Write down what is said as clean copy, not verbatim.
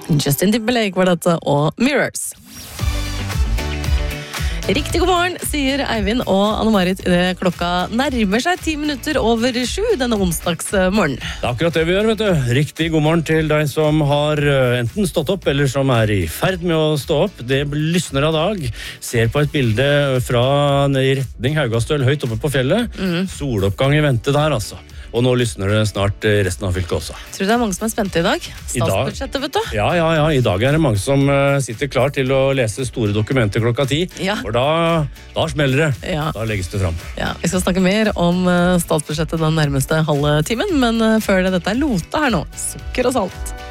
Justin Timberlake var dette, og Mirrors. Riktig god morgen, sier Eivind og Anne-Marit i det klokka nærmer seg 10 minutter over 7 denne onsdagsmorgen. Det er akkurat det vi gjør, vet du. Riktig god morgen til deg som har enten stått opp, eller som er i ferd med å stå opp. Det lysner av dag. Ser på et bilde fra i retning Haugastøl, høyt oppe på fjellet. Soloppgang i vente der, altså. Og nå lysner det snart resten av fylket også. Tror du det er mange som er spente i dag? Statsbudsjettet, vet du? Ja. I dag er det mange som sitter klar til å lese store dokumenter klokka 10. Ja. For da smeller det. Ja. Da legges det fram. Ja, vi skal snakke mer om statsbudsjettet den nærmeste halve timen, men før dette er Lota her nå. Sukker og salt.